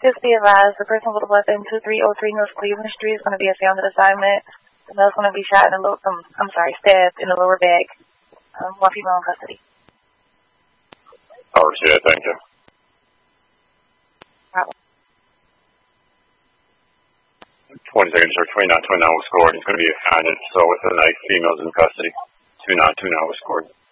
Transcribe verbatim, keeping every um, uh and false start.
Just be advised, the person with the weapon, two three oh three North Cleveland Street, is going to be a found at assignment. The male's going to be shot in the lower, um, I'm sorry, stabbed in the lower back. Um, one female in custody. I'll receive it, thank you. Problem. twenty seconds, sir. twenty-nine twenty-nine was scored. It's going to be a found, so with the knife, females in custody. two nine two nine was scored.